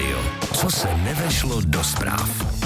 rádio. Co se nevešlo do zpráv?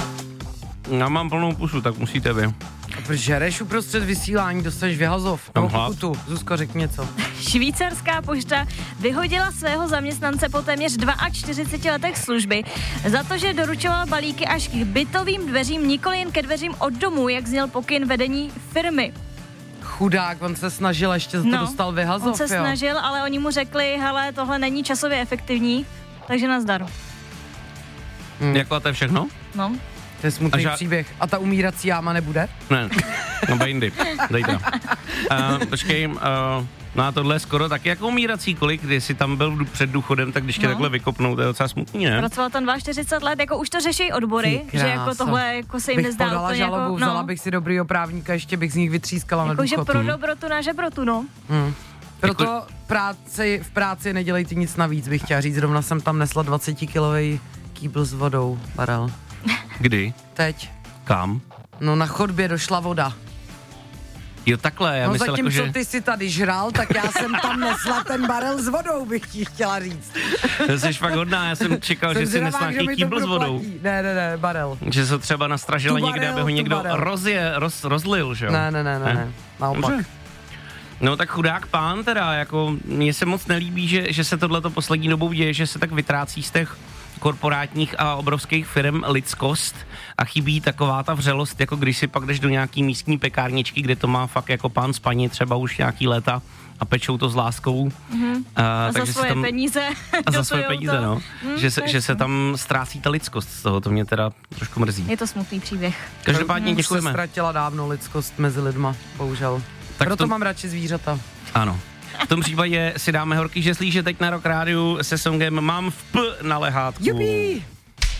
Já mám plnou pusu, tak musíte vy. Proč žereš uprostřed vysílání, dostaneš vyhazov. No, pokutu. Zuzko, řekni něco. Švýcarská pošta vyhodila svého zaměstnance po téměř 42 letech služby za to, že doručoval balíky až k bytovým dveřím, nikoli jen ke dveřím od domu, jak zněl pokyn vedení firmy. Chudák, on se snažil, ještě to dostal vyhazov, on se snažil, ale oni mu řekli, hele, tohle není časově efektivní, takže nazdar. Jako a to je všechno? No. To je smutný příběh. A ta umírací jáma nebude? Ne, no jindy, zítra. Počkej, no a tohle je skoro taky jako umírací, kolik, když jsi tam byl před důchodem, tak když tě takhle vykopnou, to je docela smutný, ne? Pracoval tam 42 let, jako už to řeší odbory, že jako tohle jako se jim nezdá úplně podala žalobu, jako, vzala bych si dobrýho právníka, ještě bych z nich vytřískala na důchod. Jakože pro dobrotu na žebrotu, no. Proto v práci nedělejte nic navíc, bych chtěla říct. Zrovna jsem tam nesla 20-kilový kýbl s vodou, barel. Kdy? Teď. Kam? No na chodbě došla voda. Jo, takhle, já myslel zatímco jako, že... ty si tady žral, tak já jsem tam nesla ten barel s vodou, bych ti chtěla říct. To jsi fakt hodná, já jsem čekal, že si nesla nějaký kýbl s vodou. Ne, barel. Že se třeba nastražila někde, aby ho někdo rozlil, že jo? Ne, naopak. Dobře. No tak chudák pán teda, jako mně se moc nelíbí, že se tohleto poslední dobou děje, že se tak vytrácí z těch korporátních a obrovských firm lidskost a chybí taková ta vřelost, jako když si pak jdeš do nějaký místní pekárničky, kde to má fakt jako pán s paní třeba už nějaký léta a pečou to s láskou. A za svoje peníze. A za svoje peníze, no. Že se tam ztrácí ta lidskost z toho, to mě teda trošku mrzí. Je to smutný příběh. Každopádně děkujeme. Už se ztratila dávno lidskost mezi lidma, bohužel. Tak proto mám radši zvířata. Ano. V tom případě si dáme horký žeslíže teď na Rock Rádiu se songem Mám v P na lehátku. Jupi!